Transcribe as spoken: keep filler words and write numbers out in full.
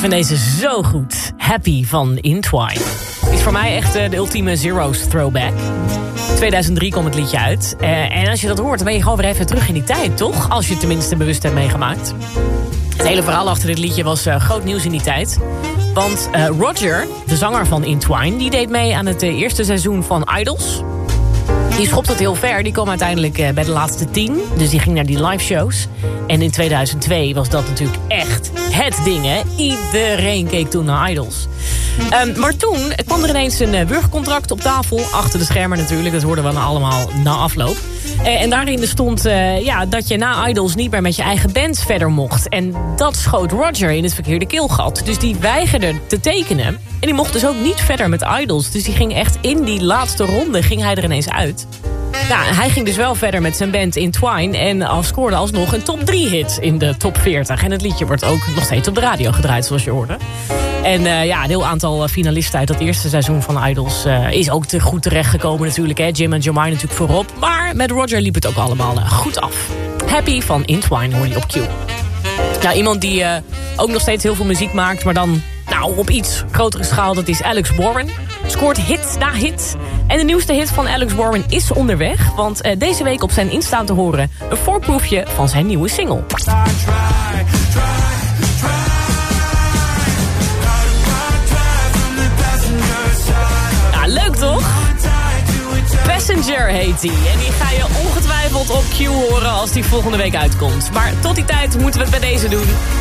vind deze zo goed. Happy van Intwine. Is voor mij echt uh, de ultieme Zero's throwback. tweeduizend drie kwam het liedje uit. Uh, en als je dat hoort, dan ben je gewoon weer even terug in die tijd, toch? Als je het tenminste bewust hebt meegemaakt. Het hele verhaal achter dit liedje was uh, groot nieuws in die tijd. Want uh, Roger, de zanger van Intwine, die deed mee aan het uh, eerste seizoen van Idols. Die schopte het heel ver. Die kwam uiteindelijk uh, bij de laatste tien. Dus die ging naar die live shows. En in tweeduizend twee was dat natuurlijk echt het ding, hè? Iedereen keek toen naar Idols. Um, maar toen kwam er ineens een uh, burgercontract op tafel. Achter de schermen natuurlijk. Dat hoorden we dan allemaal na afloop. Uh, en daarin stond uh, ja, dat je na Idols niet meer met je eigen band verder mocht. En dat schoot Roger in het verkeerde keelgat. Dus die weigerde te tekenen. En die mocht dus ook niet verder met Idols. Dus die ging echt in die laatste ronde ging hij er ineens uit. Nou, hij ging dus wel verder met zijn band Intwine. En al scoorde alsnog een top drie hit in de top veertig. En het liedje wordt ook nog steeds op de radio gedraaid, zoals je hoorde. En uh, ja, een heel aantal finalisten uit dat eerste seizoen van Idols uh, is ook te goed terechtgekomen natuurlijk. Hè? Jim en Jemai natuurlijk voorop. Maar met Roger liep het ook allemaal uh, goed af. Happy van Intwine hoor je op Q. Nou, iemand die uh, ook nog steeds heel veel muziek maakt, maar dan nou, op iets grotere schaal, dat is Alex Warren. Scoort hit na hit. En de nieuwste hit van Alex Warren is onderweg. Want uh, deze week op zijn Insta te horen een voorproefje van zijn nieuwe single. Ja, leuk toch? Passenger heet hij. En die ga je ongetwijfeld op Q horen als die volgende week uitkomt. Maar tot die tijd moeten we het bij deze doen.